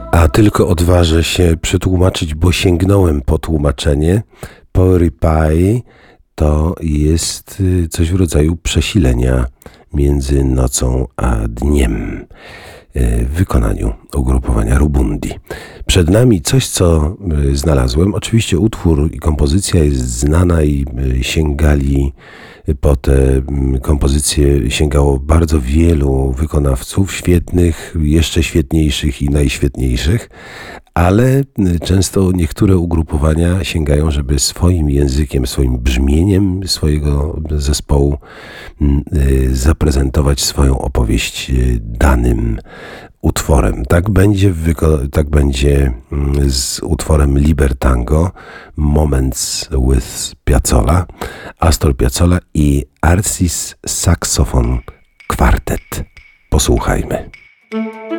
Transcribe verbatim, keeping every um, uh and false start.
A tylko odważę się przetłumaczyć, bo sięgnąłem po tłumaczenie. Porri Pie to jest coś w rodzaju przesilenia między nocą a dniem w wykonaniu ugrupowania Rubundi. Przed nami coś, co znalazłem. Oczywiście utwór i kompozycja jest znana i sięgali po te kompozycje sięgało bardzo wielu wykonawców, świetnych, jeszcze świetniejszych i najświetniejszych, ale często niektóre ugrupowania sięgają, żeby swoim językiem, swoim brzmieniem swojego zespołu zaprezentować swoją opowieść danym utworem. Tak będzie, w wyko- tak będzie z utworem Libertango, Moments with Piazzolla, Astor Piazzolla i Arcis Saxophone Quartet. Posłuchajmy.